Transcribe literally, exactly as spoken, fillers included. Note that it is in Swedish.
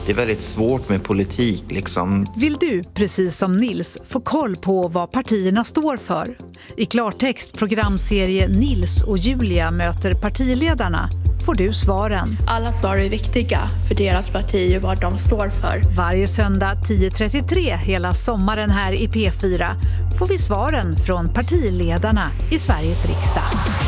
Det är väldigt svårt med politik liksom. Vill du, precis som Nils, få koll på vad partierna står för? I klartext programserie Nils och Julia möter partiledarna får du svaren. Alla svar är viktiga för deras parti och vad de står för. Varje söndag tio trettiotre hela sommaren här i P fyra får vi svaren från partiledarna i Sveriges riksdag.